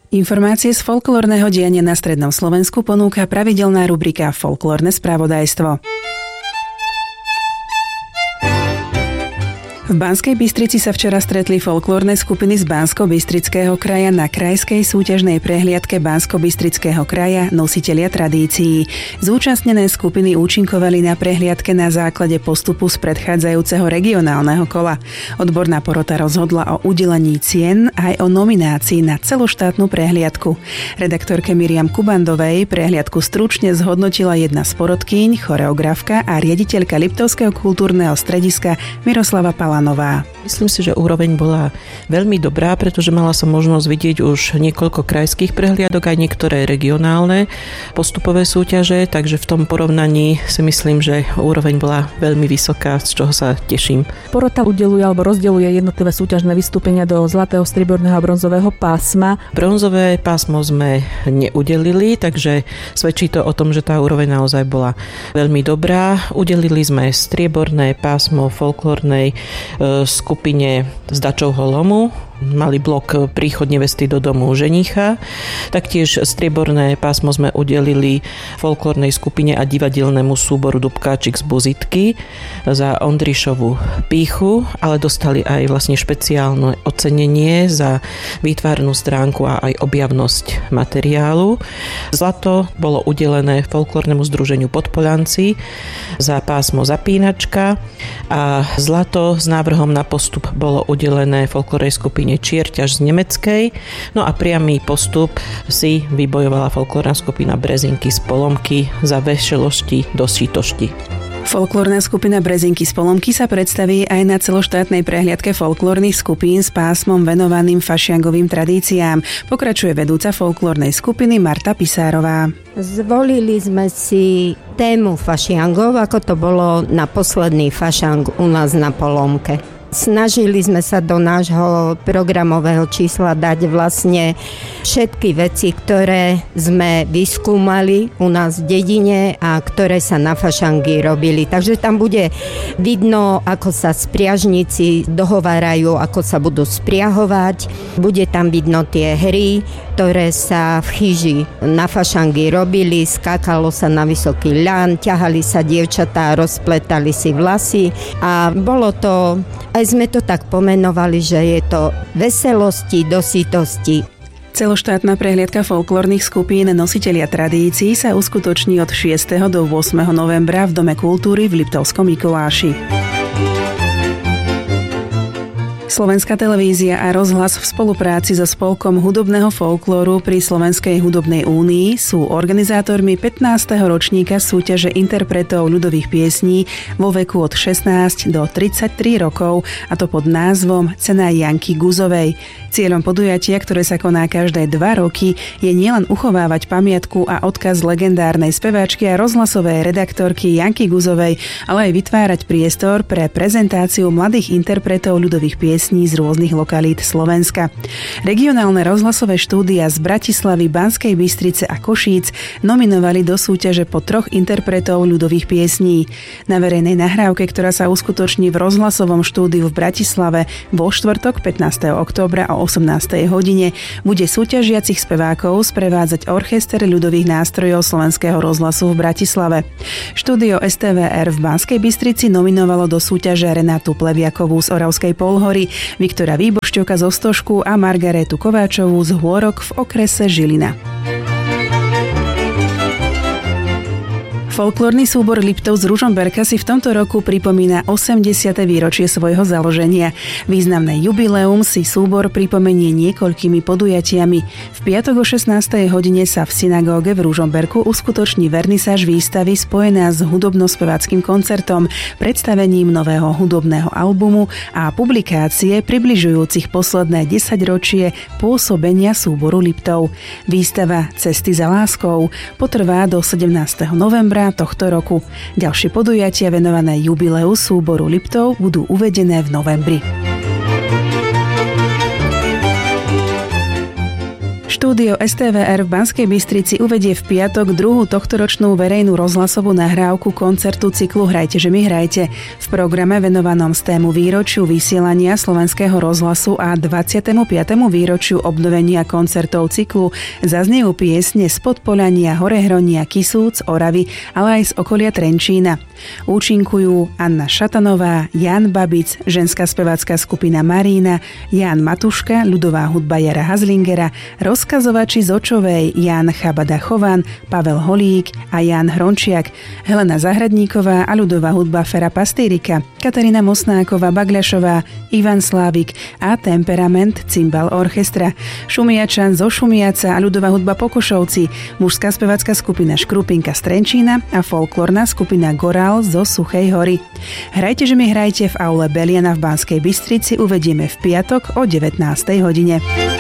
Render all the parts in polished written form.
Informácie z folklórneho diania na strednom Slovensku ponúka pravidelná rubrika Folklórne spravodajstvo. V Banskej Bystrici sa včera stretli folklórne skupiny z Banskobystrického kraja na krajskej súťažnej prehliadke Banskobystrického kraja Nositelia tradícií. Zúčastnené skupiny účinkovali na prehliadke na základe postupu z predchádzajúceho regionálneho kola. Odborná porota rozhodla o udelení cien aj o nominácii na celoštátnu prehliadku. Redaktorke Miriam Kubandovej prehliadku stručne zhodnotila jedna z porodkýň, choreografka a riaditeľka Liptovského kultúrneho strediska Miroslava Palanová. Myslím si, že úroveň bola veľmi dobrá, pretože mala som možnosť vidieť už niekoľko krajských prehliadok, aj niektoré regionálne postupové súťaže, takže v tom porovnaní si myslím, že úroveň bola veľmi vysoká, z čoho sa teším. Porota udeľuje alebo rozdeľuje jednotlivé súťažné vystúpenia do zlatého, strieborného a bronzového pásma. Bronzové pásmo sme neudelili, takže svedčí to o tom, že tá úroveň naozaj bola veľmi dobrá. Udelili sme strieborné pásmo folklórnej skupine z Dačovho lomu. Mali blok Príchod nevesty do domu ženicha. Taktiež strieborné pásmo sme udelili folklórnej skupine a divadelnému súboru Dubkáčik z Buzitky za Ondrišovu pýchu, ale dostali aj vlastne špeciálne ocenenie za výtvarnú stránku a aj objavnosť materiálu. Zlato bolo udelené folklórnemu združeniu Podpoľanci za pásmo Zapínačka a zlato s návrhom na postup bolo udelené folklórnej skupine Čierťaž z Nemeckej, no a priamy postup si vybojovala folklórna skupina Brezinky z Polomky za Vešelošti do Šitošti. Folklórna skupina Brezinky z Polomky sa predstaví aj na celoštátnej prehliadke folklórnych skupín s pásmom venovaným fašiangovým tradíciám. Pokračuje vedúca folklórnej skupiny Marta Pisárová. Zvolili sme si tému fašiangov, ako to bolo na posledný fašiang u nás na Polomke. Snažili sme sa do nášho programového čísla dať vlastne všetky veci, ktoré sme vyskúmali u nás v dedine a ktoré sa na fašangy robili. Takže tam bude vidno, ako sa spriažníci dohovárajú, ako sa budú spriahovať. Bude tam vidno tie hry, ktoré sa v chyži na fašangy robili. Skákalo sa na vysoký ľan, ťahali sa dievčatá, rozpletali si vlasy a bolo to... Aj sme to tak pomenovali, že je to veselosti do sytosti. Celoštátna prehliadka folklórnych skupín Nositelia tradícií sa uskutoční od 6. do 8. novembra v Dome kultúry v Liptovskom Mikuláši. Slovenská televízia a rozhlas v spolupráci so Spolkom hudobného folklóru pri Slovenskej hudobnej únii sú organizátormi 15. ročníka súťaže interpretov ľudových piesní vo veku od 16 do 33 rokov, a to pod názvom Cena Janky Guzovej. Cieľom podujatia, ktoré sa koná každé 2 roky, je nielen uchovávať pamiatku a odkaz legendárnej speváčky a rozhlasovej redaktorky Janky Guzovej, ale aj vytvárať priestor pre prezentáciu mladých interpretov ľudových piesní z rôznych lokalít Slovenska. Regionálne rozhlasové štúdia z Bratislavy, Banskej Bystrice a Košíc nominovali do súťaže po 3 interpretov ľudových piesní. Na verejnej nahrávke, ktorá sa uskutoční v rozhlasovom štúdiu v Bratislave vo štvrtok 15. októbra o 18. hodine, bude súťažiacich spevákov sprevádzať orchester ľudových nástrojov Slovenského rozhlasu v Bratislave. Štúdio STVR v Banskej Bystrici nominovalo do súťaže Renátu Pleviakovú z Oravskej Polhory, Viktora Výbošťoka z Ostožku a Margaretu Kováčovú z Hôrok v okrese Žilina. Folklórny súbor Liptov z Ružomberka si v tomto roku pripomína 80. výročie svojho založenia. Významné jubileum si súbor pripomenie niekoľkými podujatiami. V piatok o 16. hodine sa v synagóge v Ružomberku uskutoční vernisáž výstavy spojená s hudobno-speváckym koncertom, predstavením nového hudobného albumu a publikácie približujúcich posledné 10 ročie pôsobenia súboru Liptov. Výstava Cesty za láskou potrvá do 17. novembra tohto roku. Ďalšie podujatia venované jubileu súboru Liptov budú uvedené v novembri. Štúdio STVR v Banskej Bystrici uvedie v piatok druhú tohtoročnú verejnú rozhlasovú nahrávku koncertu cyklu Hrajte, že mi hrajte. V programe venovanom stému výročiu vysielania Slovenského rozhlasu a 25. výročiu obnovenia koncertov cyklu zaznejú piesne z Podpolania, Horehronia, Kisúc, Oravy, ale aj z okolia Trenčína. Účinkujú Anna Šatanová, Jan Babic, ženská spevácka skupina Marína, Ján Matuška, ľudová hudba Jara Hazlingera, rozkazovači z Očovej Ján Chabada-Chovan, Pavel Holík a Ján Hrončiak, Helena Zahradníková a ľudová hudba Fera Pastýrika, Katarína Mosnáková, Bagľašová, Ivan Slávik a Temperament Cimbal Orchestra, Šumiačan zo Šumiaca a ľudová hudba Pokošovci, mužská spevácka skupina Škrupinka z Trenčína a folklórna skupina Gorál zo Suchej Hory. Hrajte, že mi hrajte v aule Beliana v Banskej Bystrici uvedieme v piatok o 19. hodine.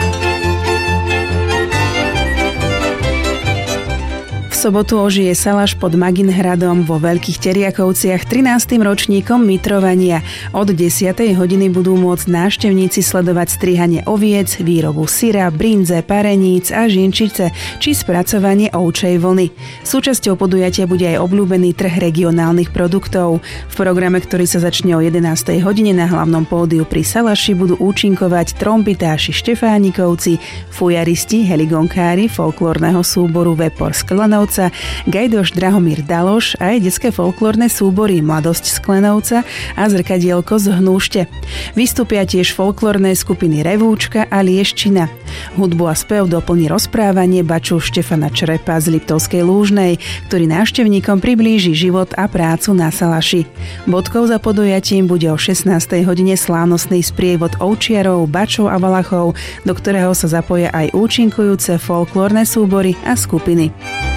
V sobotu ožije Salaš pod Maginhradom vo Veľkých Teriakovciach 13. ročníkom mitrovania. Od 10. hodiny budú môcť návštevníci sledovať strihanie oviec, výrobu syra, brinze, pareníc a žinčice či spracovanie ovčej vlny. Súčasťou podujatia bude aj obľúbený trh regionálnych produktov. V programe, ktorý sa začne o 11. hodine na hlavnom pódiu pri Salaši, budú účinkovať trombitáši Štefánikovci, fujaristi, heligonkári folklórneho súboru Vepor z Klenovca, Gajdoš Drahomír Daloš a aj detské folklórne súbory Mladosť z Klenovca a Zrkadielko z Hnúšte. Vystúpia tiež folklórne skupiny Revúčka a Lieščina. Hudbu a spev doplní rozprávanie baču Štefana Črepa z Liptovskej Lúžnej, ktorý návštevníkom priblíži život a prácu na Salaši. Bodkou za podujatím bude o 16. hodine slávnostný sprievod ovčiarov, bačov a valachov, do ktorého sa zapoja aj účinkujúce folklórne súbory a skupiny.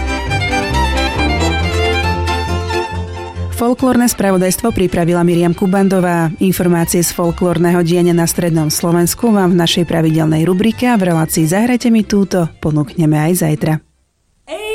Folklórne spravodajstvo pripravila Miriam Kubandová. Informácie z folklórneho diania na strednom Slovensku vám v našej pravidelnej rubrike a v relácii Zahrajte mi túto ponúkneme aj zajtra.